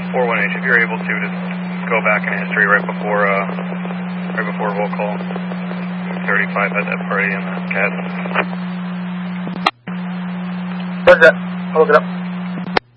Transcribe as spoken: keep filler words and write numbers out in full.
four one H, if you're able to, just go back in history right before, uh, right before roll call. thirty-five had that party in the C A D. What's that? I'll look it up.